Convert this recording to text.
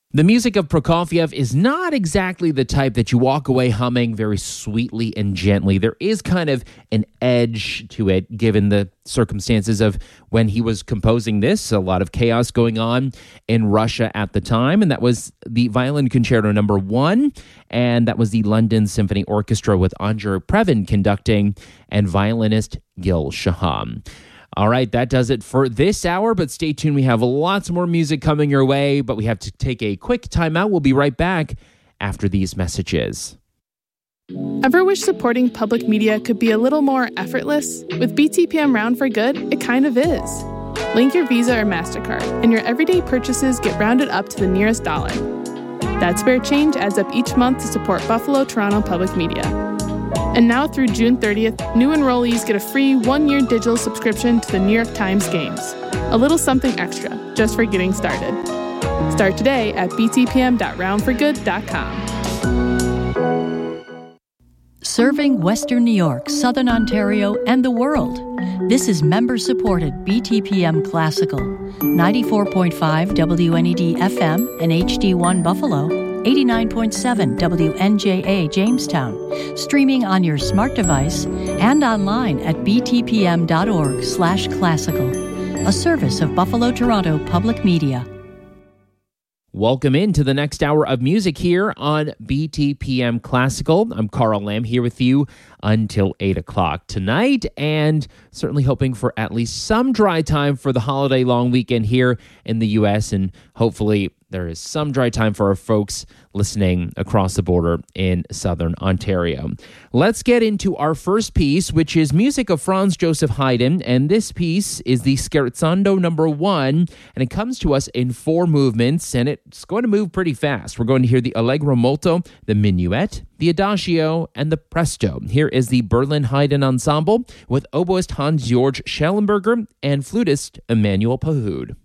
The music of Prokofiev is not exactly the type that you walk away humming very sweetly and gently. There is kind of an edge to it, given the circumstances of when he was composing this. A lot of chaos going on in Russia at the time, and that was the Violin Concerto No. 1, and that was the London Symphony Orchestra with Andrei Previn conducting and violinist Gil Shaham. All right, that does it for this hour, but stay tuned. We have lots more music coming your way, but we have to take a quick timeout. We'll be right back after these messages. Ever wish supporting public media could be a little more effortless? With BTPM Round for Good, it kind of is. Link your Visa or MasterCard, and your everyday purchases get rounded up to the nearest dollar. That spare change adds up each month to support Buffalo Toronto Public Media. And now through June 30th, new enrollees get a free 1-year digital subscription to the New York Times Games. A little something extra, just for getting started. Start today at btpm.roundforgood.com. Serving Western New York, Southern Ontario, and the world. This is member-supported BTPM Classical, 94.5 WNED FM and HD1 Buffalo, 89.7 WNJA Jamestown, streaming on your smart device and online at btpm.org/classical, a service of Buffalo Toronto Public Media. Welcome into the next hour of music here on BTPM Classical. I'm Carl Lamb here with you until 8 o'clock tonight, and certainly hoping for at least some dry time for the holiday long weekend here in the U.S., and hopefully there is some dry time for our folks listening across the border in Southern Ontario. Let's get into our first piece, which is music of Franz Joseph Haydn, and this piece is the Scherzando No. 1, and it comes to us in 4 movements, and it's going to move pretty fast. We're going to hear the Allegro molto, the Minuet, the Adagio, and the Presto. Here is the Berlin Haydn Ensemble with oboist Hans-Georg Schellenberger and flutist Emanuel Pahud.